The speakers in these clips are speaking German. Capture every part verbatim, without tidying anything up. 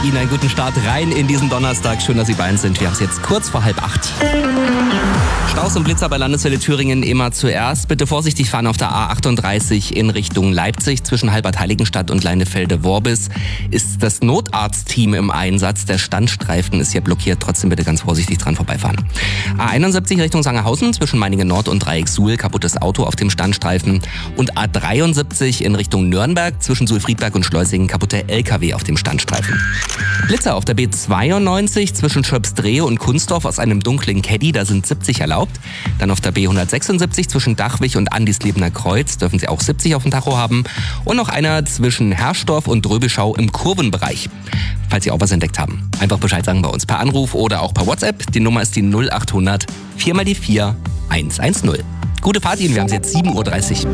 Ihnen einen guten Start rein in diesen Donnerstag. Schön, dass Sie bei uns sind. Wir haben es jetzt kurz vor halb acht. Staus und Blitzer bei Landeswelle Thüringen immer zuerst. Bitte vorsichtig fahren auf der A achtunddreißig in Richtung Leipzig. Zwischen Halbert-Heiligenstadt und Leinefelde-Worbis ist das Notarztteam im Einsatz. Der Standstreifen ist hier blockiert. Trotzdem bitte ganz vorsichtig dran vorbeifahren. A einundsiebzig Richtung Sangerhausen zwischen Meiningen Nord und Dreieck Suhl. Kaputtes Auto auf dem Standstreifen. Und A dreiundsiebzig in Richtung Nürnberg zwischen Suhl-Friedberg und Schleusingen. Kaputte L K W auf dem Standstreifen. Blitzer auf der B zweiundneunzig zwischen Schöpsdrehe und Kunstdorf aus einem dunklen Caddy. Da sind siebzig erlaubt. Dann auf der B hundertsechsundsiebzig zwischen Dachwig und Andislebener Kreuz dürfen Sie auch siebzig auf dem Tacho haben. Und noch einer zwischen Herrsdorf und Dröbeschau im Kurvenbereich. Falls Sie auch was entdeckt haben, einfach Bescheid sagen bei uns per Anruf oder auch per WhatsApp. Die Nummer ist die null achthundert vier mal die vier hundertzehn. Gute Fahrt Ihnen, wir haben es jetzt sieben Uhr dreißig.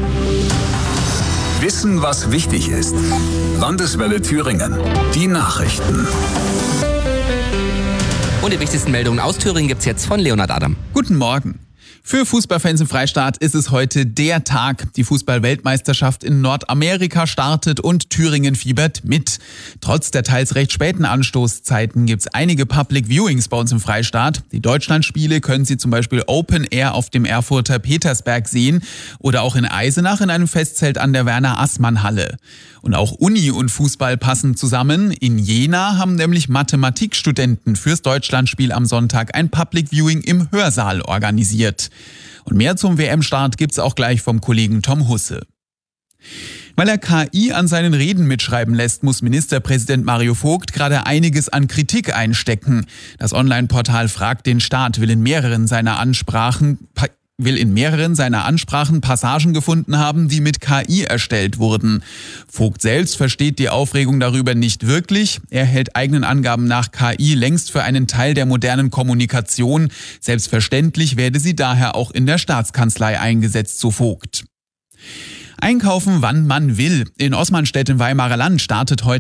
Wissen, was wichtig ist. Landeswelle Thüringen. Die Nachrichten. Und die wichtigsten Meldungen aus Thüringen gibt's jetzt von Leonhard Adam. Guten Morgen. Für Fußballfans im Freistaat ist es heute der Tag. Die Fußball-Weltmeisterschaft in Nordamerika startet und Thüringen fiebert mit. Trotz der teils recht späten Anstoßzeiten gibt's einige Public Viewings bei uns im Freistaat. Die Deutschlandspiele können Sie zum Beispiel Open Air auf dem Erfurter Petersberg sehen oder auch in Eisenach in einem Festzelt an der Werner-Assmann-Halle. Und auch Uni und Fußball passen zusammen. In Jena haben nämlich Mathematikstudenten fürs Deutschlandspiel am Sonntag ein Public Viewing im Hörsaal organisiert. Und mehr zum W M-Start gibt's auch gleich vom Kollegen Tom Husse. Weil er K I an seinen Reden mitschreiben lässt, muss Ministerpräsident Mario Vogt gerade einiges an Kritik einstecken. Das Online-Portal Frag den Staat will in mehreren seiner Ansprachen will in mehreren seiner Ansprachen Passagen gefunden haben, die mit K I erstellt wurden. Vogt selbst versteht die Aufregung darüber nicht wirklich. Er hält eigenen Angaben nach K I längst für einen Teil der modernen Kommunikation. Selbstverständlich werde sie daher auch in der Staatskanzlei eingesetzt, so Vogt. Einkaufen, wann man will. In Osmanstedt im Weimarer Land startet heute